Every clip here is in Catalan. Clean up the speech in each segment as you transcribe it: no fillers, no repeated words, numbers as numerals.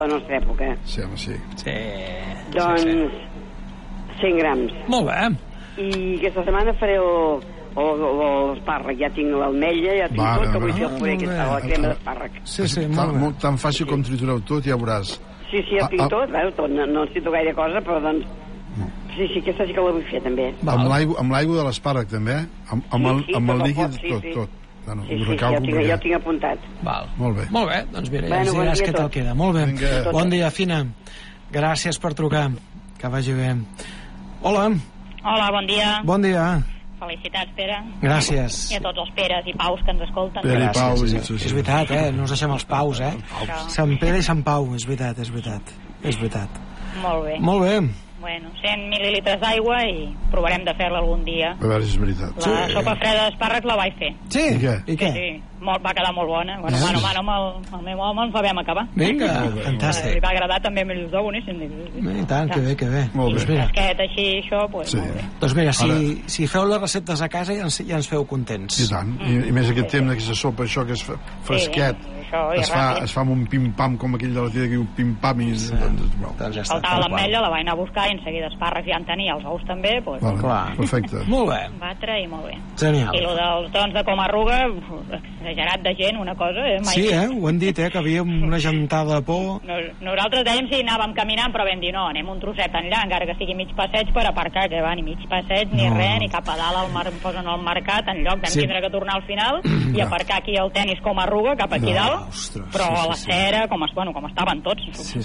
la nostra època. Sí, home, sí. Doncs 100 grams. Molt bé. I aquesta setmana faré l'espàrrec. Ja tinc l'ametlla, ja tinc tot, que vull fer el puré, la crema d'espàrrec. Sí, molt bé. Tan fàcil com triturar tot, ja veuràs. Sí, ja tinc tot, tot. No necessito gaire cosa, però doncs... Sí, aquesta sí que la vull fer, també. Amb l'aigua de l'espàrrec, també? Amb el líquid, tot. Sí, ja ho tinc apuntat. Molt bé. Molt bé, doncs mira, ja ens diràs què tal queda. Molt bé. Bon dia, Fina. Gràcies per trucar. Que vagi bé. Hola. Hola, bon dia. Bon dia. Felicitats, Pere. Gràcies. I a tots els Peres i Paus que ens escolten. Pere i Pau. És veritat, no us deixem els Paus, Sant Pere i Sant Pau, és veritat. Molt bé. Molt bé. Bueno, 100 mil·lilitres d'aigua i provarem de fer-la algun dia. A veure si és veritat. La sopa freda d'espàrrec la vaig fer. Sí? I què? Sí, va quedar molt bona. Bueno, mano amb el meu home ens la vam acabar. Vinga, fantàstic. Li va agradar també amb els dos, boníssim. I tant, que bé. Molt bé. Fresquet, així, això, doncs molt bé. Doncs mira, si feu les receptes a casa ja ens feu contents. I tant. I més aquest temps d'aquesta sopa, això que és fresquet. Es fa amb un pim-pam com aquell de la tia que diu pim-pam i... Faltava l'ametlla, la vaig anar a buscar i en seguida espàrrecs ja en tenia, els ous també. Perfecte. Molt bé. Batre i molt bé. Genial. I el dels trons de com arruga, exagerat de gent, una cosa. Sí, ho han dit, que havia una gentada de por. Nosaltres dèiem si anàvem caminant, però vam dir no, anem un trosset enllà, encara que sigui mig passeig per aparcar, que va, ni mig passeig, ni res, ni cap a dalt em posen al mercat, enlloc vam tindre que tornar al final i aparcar aquí el tenis com arruga, cap aquí dalt. Ostres, però a la cera, com estaven tots.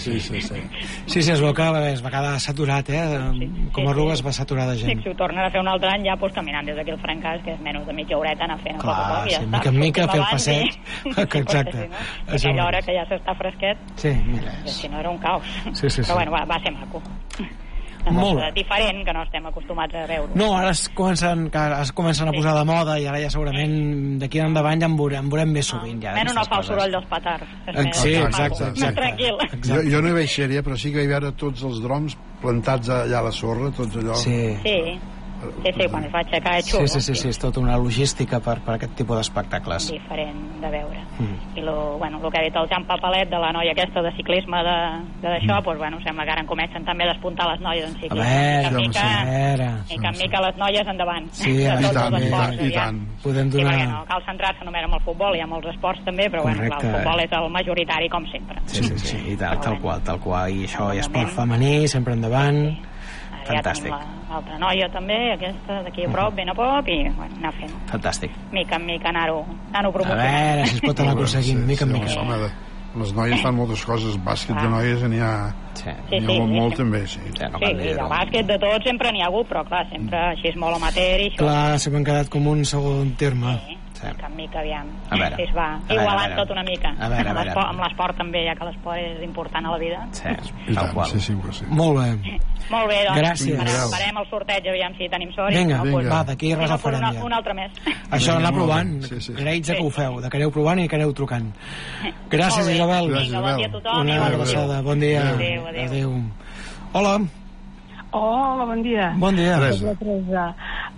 Sí, es veu que es va quedar saturat, com arrugues va saturar de gent. Sí, si ho tornen a fer un altre any, ja caminant des d'aquí al Francàs, que és menys de mitja horeta, anar fent clar, mica en mica fer el passeig. Exacte. A aquella hora que ja s'està fresquet, si no era un caos. Però bueno, va ser maco. Molt diferent, que no estem acostumats a veure. No, ara es comencen a posar de moda i ara ja segurament d'aquí endavant ja en veurem més sovint. Menys no fa el soroll dels petards. Sí, exacte. Tranquil. Jo no hi vaig ser, però sí que hi veure tots els drons plantats allà a la sorra, tots allò. Sí, quan es va aixecar xulo. Sí, és tota una logística per aquest tipus d'espectacles. Diferent de veure. I el que ha dit el Jan Papalet de la noia aquesta de ciclisme d'això, doncs sembla que ara en comencen també a despuntar les noies en ciclisme. I que en mica les noies endavant. Sí, i tant. Podem donar... No cal centrar-se només en el futbol, hi ha molts esports també, però el futbol és el majoritari com sempre. Sí, i tal qual. I això, i esport femení, sempre endavant. Fantàstic. Ja tenim l'altra noia també, aquesta d'aquí a prop, ben a poc, i anar fent. Fantàstic. Mica en mica anar-ho promocionant. A veure si es pot anar aconseguint, mica en mica. Les noies fan moltes coses, bàsquet de noies n'hi ha molt també, sí. Sí, de bàsquet de tot sempre n'hi ha hagut, però clar, sempre així és molt amateur i això. Clar, sempre han quedat com un segon terme. Mica en mica, aviam. Si es va igualant tot una mica. Amb l'esport també, ja que l'esport és important a la vida. I tant, sí. Molt bé. Molt bé, doncs gràcies. farem el sorteig, aviam si tenim sort. Vinga, va, d'aquí res el farem ja. Un altre més. Això, anar provant. Agraïts que ho feu, que aneu provant i que aneu trucant. Gràcies, Isabel. Vinga, bon dia a tothom. Una abraçada, bon dia. Adéu. Hola. Hola, bon dia. Bon dia. Teresa.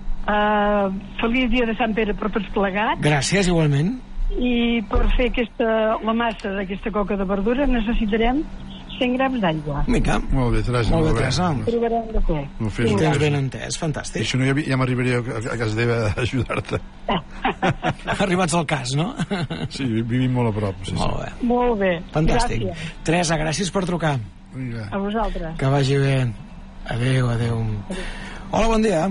Feliç dia de Sant Pere per tots plegats. Gràcies, igualment. I per fer la massa d'aquesta coca de verdura necessitarem 100 grams d'aigua. Vinga. Molt bé, Teresa. Provarem de fer. Ho tens ben entès, fantàstic. I si no, ja m'arribaria a casa teva a ajudar-te. Arribats al cas, no? Sí, vivim molt a prop. Molt bé. Fantàstic. Teresa, gràcies per trucar. A vosaltres. Que vagi bé. Adéu. Hola, bon dia.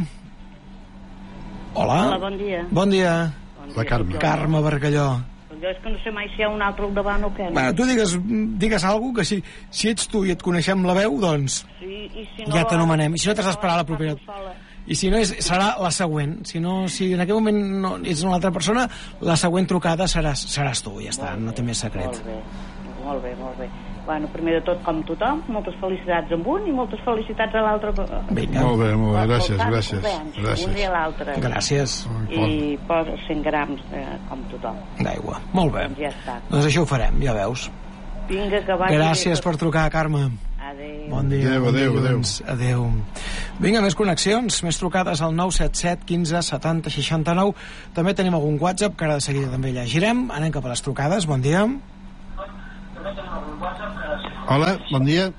Hola, bon dia. Bon dia. La Carme. Carme Bargalló. Jo és que no sé mai si hi ha un altre al davant o què. Bueno, tu digues alguna cosa, que si ets tu i et coneixem la veu, doncs ja t'anomenem. I si no, t'has d'esperar la propera. I si no, serà la següent. Si en aquell moment no ets una altra persona, la següent trucada seràs tu, ja està, no té més secret. Molt bé. Bueno, primer de tot, com tothom, moltes felicitats amb un i moltes felicitats a l'altre. Vinga. Molt bé, gràcies. Un i a l'altre. Gràcies. I posa 100 grams, com tothom. D'aigua. Molt bé. Ja està. Doncs això ho farem, ja veus. Vinga, que vagi. Gràcies per trucar, Carme. Adéu. Bon dia. Adéu. Vinga, més connexions, més trucades al 977 15 70 69. També tenim algun WhatsApp que ara de seguida també llegirem. Anem cap a les trucades. Bon dia. Hola, bon dia.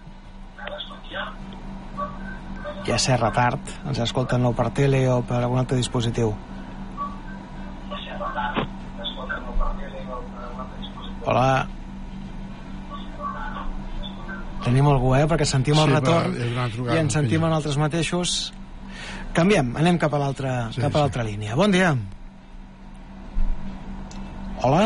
Ja sé retard, ens escolten o per tele o per algun altre dispositiu. Hola. Tenim algú, perquè sentim el retorn i ens sentim en altres mateixos. Canviem, anem cap a l'altra línia. Bon dia. Hola.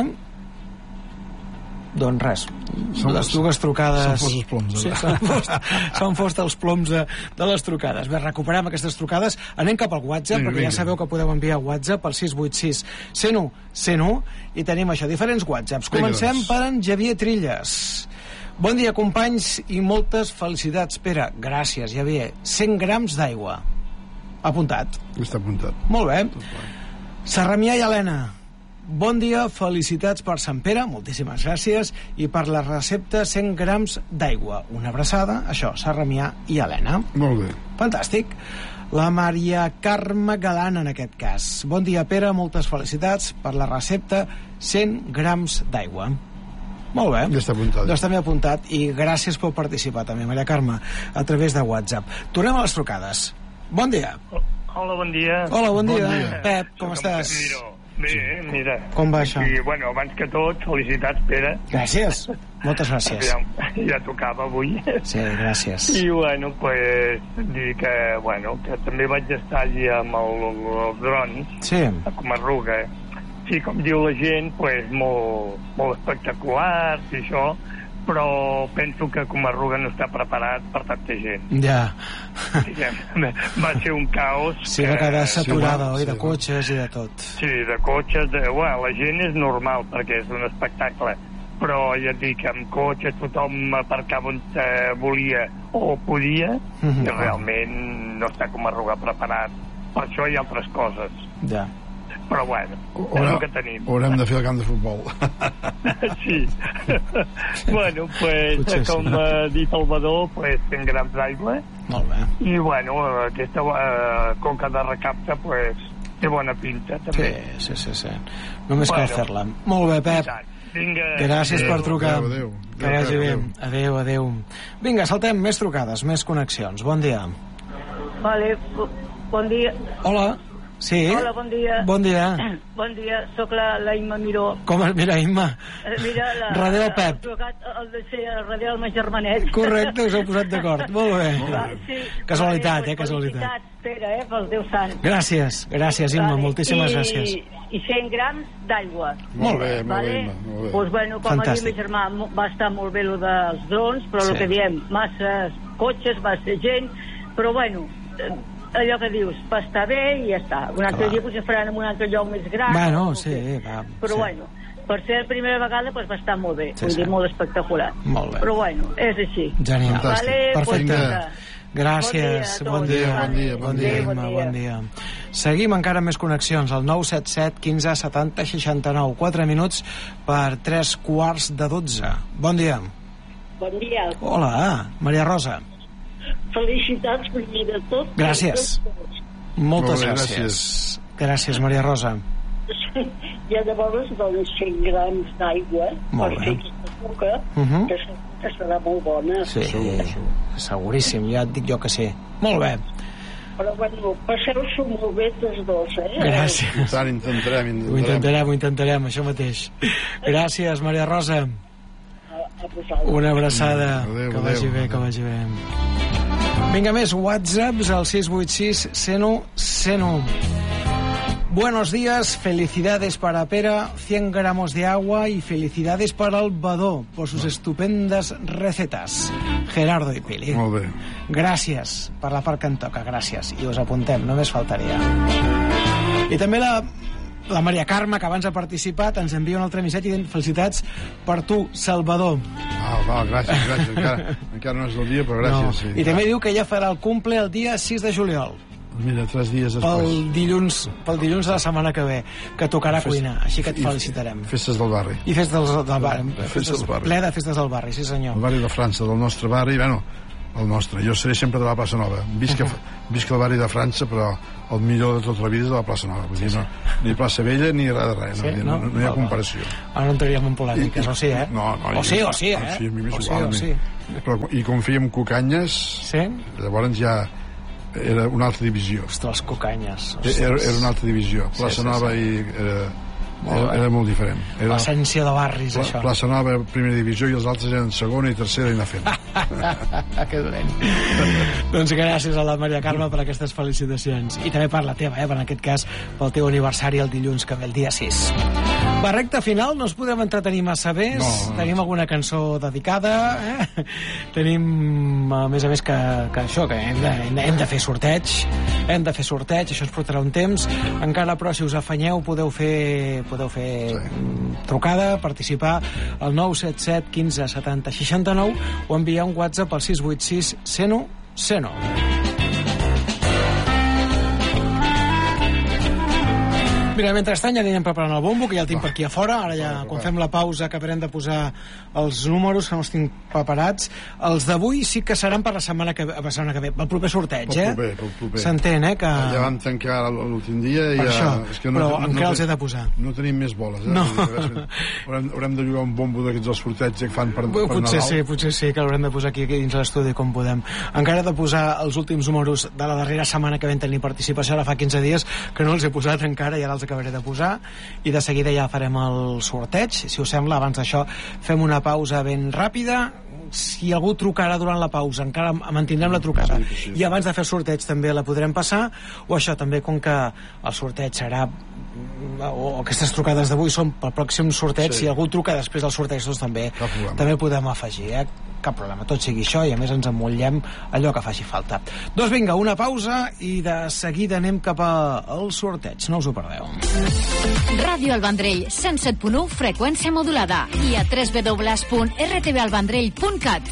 Doncs res, les dues trucades... Són fos els ploms. Sí, són fos dels ploms de les trucades. Bé, recuperem aquestes trucades, anem cap al WhatsApp, perquè ja sabeu que podeu enviar WhatsApp al 686 101 101 i tenim això, diferents WhatsApps. Comencem per en Javier Trilles. Bon dia, companys, i moltes felicitats. Pere, gràcies, Javier. 100 grams d'aigua. Apuntat. Està apuntat. Molt bé. Sarramià i Helena. Bon dia, felicitats per Sant Pere, moltíssimes gràcies, i per la recepta 100 grams d'aigua. Una abraçada, això, Sarramià i Helena. Molt bé. Fantàstic. La Maria Carme Galan, en aquest cas. Bon dia, Pere, moltes felicitats per la recepta 100 grams d'aigua. Molt bé. Ja està apuntat. Doncs també apuntat, i gràcies per participar també, Maria Carme, a través de WhatsApp. Tornem a les trucades. Bon dia. Hola, bon dia. Hola, bon dia. Pep, com estàs? Bé, mira. Com va això? I, bueno, abans que tot, felicitats, Pere. Gràcies. Moltes gràcies. Ja tocava avui. Sí, gràcies. I, bueno, pues, dir que, bueno, que també vaig estar allí amb els drons. Sí. A Comarruga. Sí, com diu la gent, pues, molt espectacular i això, però penso que Comarruga no està preparat per tanta gent. Ja. Va ser un caos. Sí, va quedar saturada, oi? De cotxes i de tot. Sí, de cotxes. La gent és normal, perquè és un espectacle, però ja et dic, amb cotxes tothom aparcava on volia o podia, i realment no està Comarruga preparat. Per això hi ha altres coses. Ja. Però bueno, és el que tenim. Haurem de fer el camp de futbol. Sí. Bueno, pues, com ha dit el Badó, pues, 100 grams d'aigua. Molt bé. I, bueno, aquesta conca de recapte, pues, té bona pinta, també. Sí. Només cal fer-la. Molt bé, Pep. Vinga. Gràcies per trucar. Adéu. Que vagi bé. Adéu. Vinga, saltem més trucades, més connexions. Bon dia. Vale, bon dia. Hola. Sí? Hola, bon dia. Bon dia. Bon dia, sóc la Imma Miró. Com? Mira, Imma. Mira, darrere el Pep. El de ser darrere el meu germanet. Correcte, us heu posat d'acord. Molt bé. Sí. Casualitat, casualitat. Felicitats, Pere, pel Déu Sant. Gràcies, Imma, moltíssimes gràcies. I 100 grams d'aigua. Molt bé, Imma. Doncs, bueno, com ha dit el germà, va estar molt bé el dels drons, però el que diem, masses cotxes, massa gent, però bueno, allò que dius, va estar bé i ja està. Un altre dia potser faran en un altre lloc més gran. Bueno, sí, va. Però bueno, per ser la primera vegada va estar molt bé, vull dir, molt espectacular. Molt bé. Però bueno, és així. Genial. Vale, perfecte. Gràcies. Bon dia. Bon dia. Seguim encara amb més connexions. El 977 15 70 69. 4 minuts per 3 quarts de 12. Bon dia. Bon dia. Hola, Maria Rosa. Felicitats, primer de tot. Gràcies. Moltes gràcies. Gràcies, Maria Rosa. I llavors doncs 100 grams d'aigua per fer aquesta coca, que serà molt bona. Sí, seguríssim, ja et dic jo que sí. Molt bé. Però bueno, passeu-s'ho molt bé tots dos, Gràcies. Ho intentarem, això mateix. Gràcies, Maria Rosa. Una abraçada. Que vagi bé. Vinga, més WhatsApps al 686 101 101. Buenos días, felicidades para Pera, 100 gramos de agua, y felicidades para el Badó por sus estupendas recetas. Gerardo i Pili. Molt bé. Gràcies per la part que em toca, gràcies. I us apuntem, només faltaria. I també la Maria Carme, que abans ha participat, ens envia un altre missatge dient felicitats per tu, Salvador. Gràcies. Encara no és el dia, però gràcies. No. Sí. I també diu que ja farà el cumple el dia 6 de juliol. Mira, 3 dies després. Pel dilluns de la setmana que ve, que tocarà cuina, així que et felicitarem. Festes del barri. I festes del barri. Ple de festes del barri, sí senyor. El barri de França, del nostre barri, bueno, el nostre. Jo seré sempre de la plaça Nova. Visc al barri de França, però el millor de tota la vida és de la plaça Nova. Vull dir, ni plaça Vella ni res de res. No hi ha comparació. Ara no entraríem en polèmiques, o sí, eh? No, o sí, o sí. I com fèiem Cucanyes, llavors ja era una altra divisió. Ostres, les Cucanyes. Era una altra divisió. Plaça Nova i... Era molt diferent. L'essència de barris, això. Plaça Nova, primera divisió, i els altres eren segona i tercera i anar fent. Que dolent. Doncs gràcies a la Maria Carme per aquestes felicitacions. I també per la teva, en aquest cas, pel teu aniversari el dilluns que ve, el dia 6. Va, recta final, no ens podem entretenir massa bé. Tenim alguna cançó dedicada, tenim, a més, que això, que hem de fer sorteig. Hem de fer sorteig, això ens portarà un temps. Encara, però, si us afanyeu, podeu fer trucada, participar al 977 15 70 69 o enviar un WhatsApp al 686 101 109. Mira, mentrestant ja anirem preparant el bombo, que ja el tinc per aquí a fora. Ara ja, quan fem la pausa, acabarem de posar els números, que no els tinc preparats. Els d'avui sí que seran per la setmana que ve, pel proper sorteig, Pel proper. S'entén, que... Ja vam tancar l'últim dia i ja... Però encara els he de posar. No tenim més boles, No. Haurem de jugar un bombo d'aquests dels sorteig que fan per Nadal. Potser sí, que l'haurem de posar aquí dins l'estudi com podem. Encara he de posar els últims números de la darrera setmana que vam tenir participació, ara fa 15 dies, que no els he posat encara, i ara els acabaré de posar, i de seguida ja farem el sorteig. Si us sembla, abans d'això fem una pausa ben ràpida. Si algú trucarà durant la pausa, encara mantindrem la trucada, i abans de fer el sorteig també la podrem passar, o això també, com que el sorteig serà, o aquestes trucades d'avui són pel pròxim sorteig, si algú truca després del sorteig, doncs també podem afegir, cap problema, tot sigui això, i a més ens emmotllem allò que faci falta. Doncs vinga, una pausa i de seguida anem cap al sorteig, no us ho perdeu. Ràdio El Vendrell, 107.1, freqüència modulada, i a www.rtvalvendrell.cat.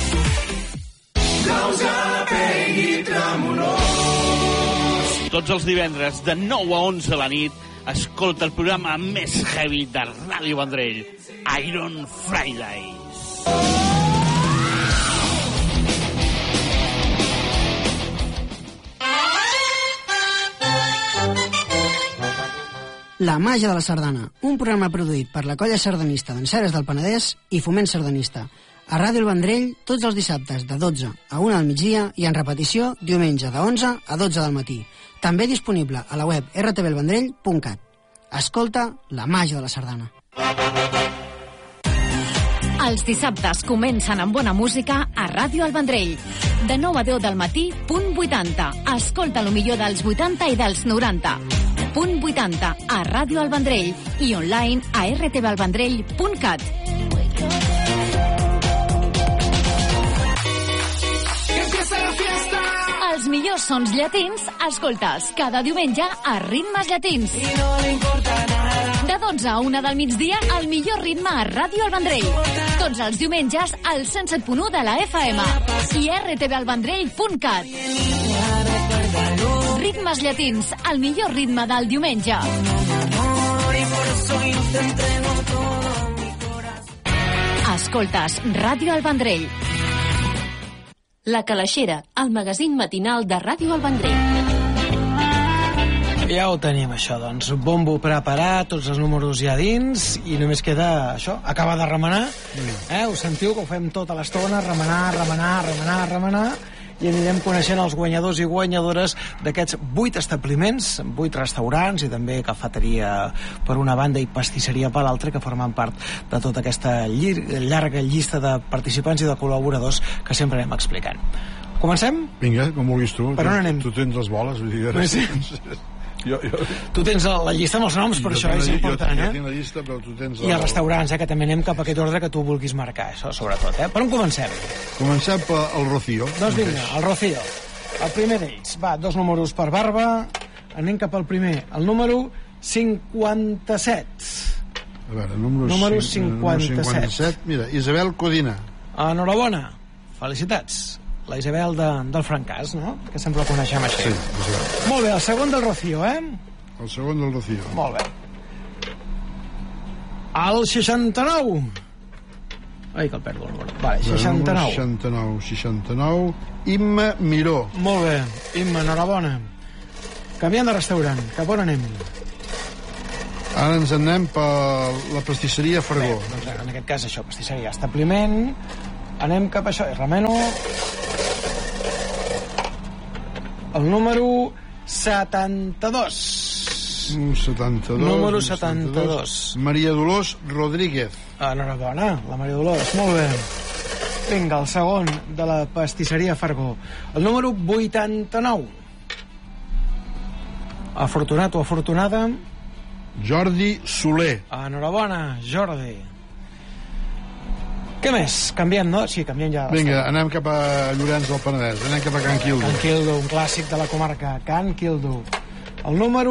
Tots els divendres de 9 a 11 de la nit escolta el programa més heavy de Ràdio Vendrell, Iron Fridays. La màgia de la sardana, un programa produït per la colla sardanista d'en Ceres del Penedès i Foment Sardanista. A Ràdio El Vendrell, tots els dissabtes de 12 a 1 del migdia i en repetició diumenge de 11 a 12 del matí. També disponible a la web rtvalvendrell.cat. Escolta la màgia de la sardana. Els dissabtes comencen amb bona música a Ràdio El Vendrell. De 9 a 10 del matí, punt 80. Escolta el millor dels 80 i dels 90. Punt 80 a Ràdio El Vendrell i online a rtvalvendrell.cat. Els millors sons llatins, escolta'ls cada diumenge a Ritmes Llatins. De 12 a 1 del migdia, el millor ritme a Ràdio El Vendrell. Tots els diumenges al 107.1 de la FM i rtvalvendrell.cat. Ritmes Llatins, el millor ritme del diumenge. Escoltes Ràdio El Vendrell. La Calaixera, el magazín matinal de Ràdio El Vendrell. Ja ho tenim, això, doncs. Bombo preparat, tots els números ja dins, i només queda això, acabar de remenar. Ho sentiu, que ho fem tota l'estona, remenar, i anirem coneixent els guanyadors i guanyadores d'aquests 8 establiments, 8 restaurants i també cafeteria per una banda i pastisseria per l'altra, que formen part de tota aquesta llarga llista de participants i de col·laboradors que sempre anem explicant. Comencem? Vinga, com vulguis tu. Per on anem? Tu tens les boles, vull dir... Sí. Tu tens la llista amb els noms, per això és important, Jo tinc la llista, però tu tens... I els restaurants, que també anem cap a aquest ordre que tu vulguis marcar, això, sobretot, Per on comencem? Comencem pel Rocío. Doncs vinga, el Rocío. El primer d'ells. Va, 2 números per barba. Anem cap al primer. El número 57. A veure, número 57. Mira, Isabel Codina. Enhorabona. Felicitats. La Isabel del Francàs, no? Que sempre la coneixem així. Sí, Isabel. Molt bé, el segon del Rocío, El segon del Rocío. Molt bé. El 69. Ai, que el perdo el número. Vale, 69. 69. Imma Miró. Molt bé. Imma, enhorabona. Canviant de restaurant. Cap on anem? Ara ens anem per la pastisseria Fargó. Bé, doncs en aquest cas això, pastisseria establiment. Anem cap a això, remeno. El número 72. 72. Número 72. Maria Dolors Rodríguez. Enhorabona, la Maria Dolors, molt bé. Vinga, el segon de la pastisseria Fargó. El número 89. Afortunat o afortunada. Jordi Soler. Enhorabona, Jordi. Què més? Canviem, no? Sí, canviem ja. Vinga, anem cap a Llorenç del Penedès. Anem cap a Can Quildo. Can Quildo, un clàssic de la comarca. Can Quildo. El número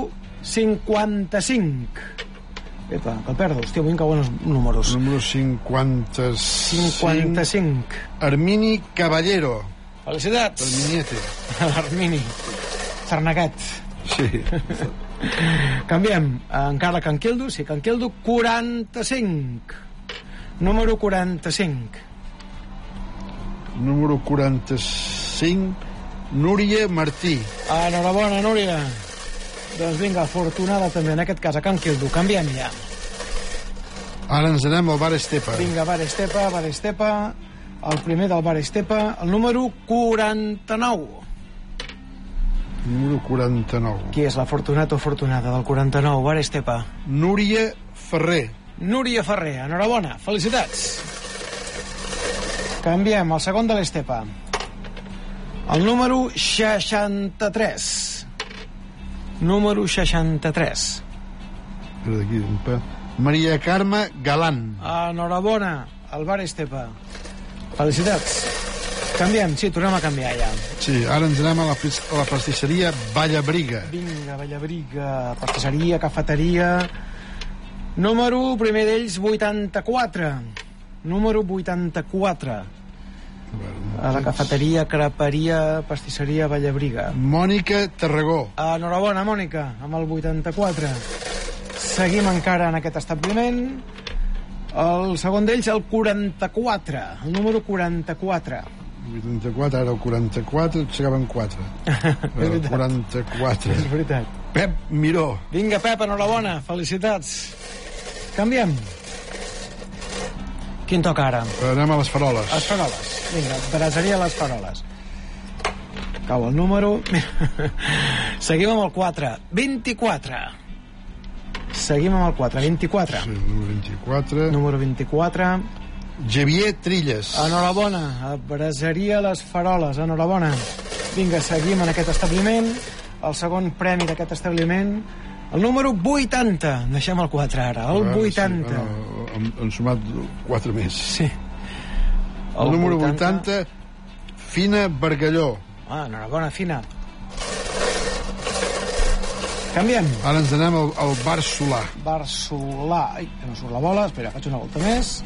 55. Epa, que el perdo. Hòstia, avui em cauen els números. Número 55. 55. Armini Caballero. Felicitats. Arminiete. L'Armini. Sarnaguet. Sí. Canviem. Encara Can Quildo. Sí, Can Quildo, 45. Número 45. Número 45. Núria Martí. Enhorabona, Núria. Doncs vinga, afortunada també, en aquest cas a Can Quildo. Canviem ja. Ara ens anem al Bar Estepa. Vinga, Bar Estepa, Bar Estepa. El primer del Bar Estepa, el número 49. Número 49. Qui és l'afortunat o afortunada del 49, Bar Estepa? Núria Ferrer. Núria Ferrer, enhorabona, felicitats. Canviem, el segon de l'Estepa. El número 63. Número 63. Maria Carme Galán. Enhorabona, al Bar Estepa. Felicitats. Canviem, sí, tornem a canviar ja. Sí, ara ens anem a la pastisseria Vallabriga. Vinga, Vallabriga, pastisseria, cafeteria. Número, primer d'ells, 84. Número 84. A la cafeteria, creperia, pastisseria Vallabriga. Mònica Tarragó. Enhorabona, Mònica, amb el 84. Seguim encara en aquest establiment. El segon d'ells, el 44. El número 44. 84, ara el 44, s'acaben 4. El 44. És veritat. Pep Miró. Vinga, Pep, enhorabona, felicitats. Canviem. Quin toca ara? Anem a les Faroles. Les Faroles. Vinga, braseria Les Faroles. Cau el número. Seguim amb el 4. 24. Seguim amb el 4. 24. Sí, número 24. Número 24. Xavier Trilles. Enhorabona. A braseria Les Faroles. Enhorabona. Vinga, seguim en aquest establiment. El segon premi d'aquest establiment. El número 80. Deixem el 4 ara. El 80. Sí, han sumat 4 més. Sí. El número 80, Fina Bargalló. Enhorabona, Fina. Canviem. Ara ens anem al Bar Solà. Bar Solà. Ai, que no surt la bola. Espera, faig una volta més.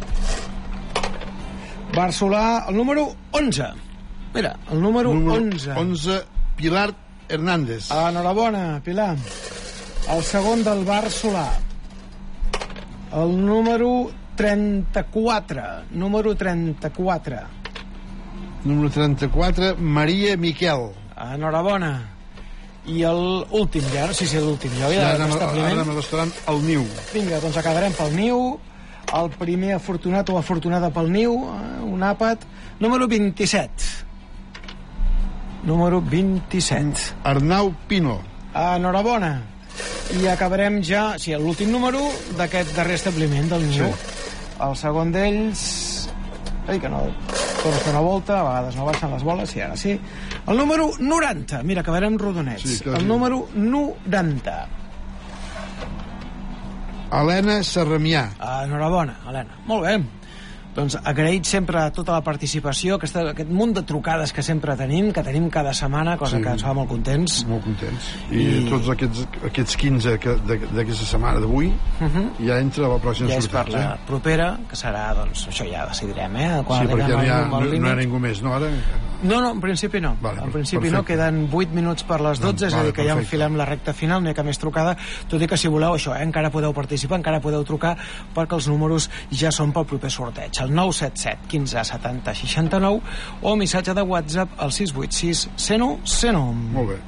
Bar Solà, el número 11. Mira, el número 11. 11, Pilar Hernández. Enhorabona, Pilar. El segon del Bar Solà. El número 34. Número 34. Número 34, Maria Miquel. Enhorabona. I l'últim ja, no sé si és l'últim ja. Ara anem al restaurant El Niu. Vinga, doncs acabarem pel Niu. El primer afortunat o afortunada pel Niu, un àpat. Número 27. Número 27. Arnau Pino. Enhorabona. I acabarem ja, sí, l'últim número d'aquest darrer establiment del Niu. Sí. El segon d'ells... Ai, que no... Torno a fer una volta, a vegades no baixen les boles, sí, ara sí. El número 90. Mira, acabarem rodonets. Sí, el número 90. Helena Serramià. Enhorabona, Helena. Molt bé. Doncs agraït sempre tota la participació, aquest munt de trucades que sempre tenim, que tenim cada setmana, cosa que ens fa molt contents. Molt contents. I tots aquests 15 d'aquesta setmana d'avui ja entra a la pròxima sorteig. Ja és per la propera, que serà, doncs, això ja decidirem, Sí, perquè no hi ha ningú més, no? Ara No, en principi no. En principi no, queden 8 minuts per les 12, és a dir, que ja enfilem la recta final, no hi ha cap més trucada, tot i que si voleu això, encara podeu participar, encara podeu trucar, perquè els números ja són pel proper sorteig. El 977 15 70 69 o missatge de WhatsApp al 686 101 101. Molt bé.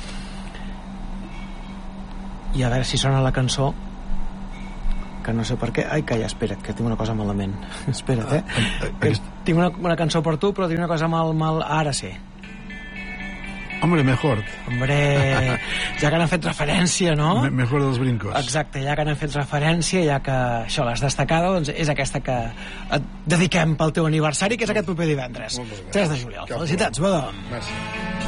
I a veure si sona la cançó, que no sé per què. Ai, calla, espera't, que tinc una cosa malament. Espera't, que tinc una cançó per tu, però tinc una cosa mal... Ara sí. Hombre, mejor. Hombre, ja que n'han fet referència, no? Mejor dels brincos. Exacte, ja que n'han fet referència, ja que això l'has destacada, doncs és aquesta que et dediquem pel teu aniversari, que és aquest proper divendres, 3 de juliol. Felicitats, Badó. Gràcies.